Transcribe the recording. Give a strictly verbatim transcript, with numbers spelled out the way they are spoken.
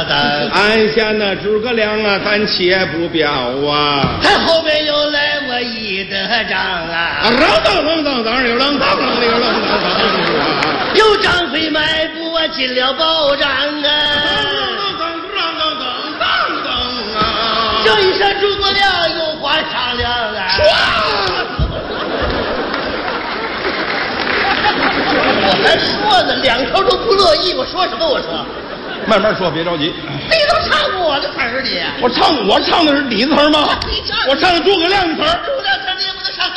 等。 按下那诸葛亮啊，咱且不表啊。 他后边又来我一德章啊， 啊，扔当扔当当，有扔当当的，有扔当当啊。 有张飞迈步我进了宝帐啊，这一声诸葛亮有话商量啊。我还说呢，两头都不乐意，我说什么？我说， 慢慢说，别着急。 你都唱我的词儿，你我唱我唱的是你的词儿吗？ 你唱我唱的诸葛亮的词儿。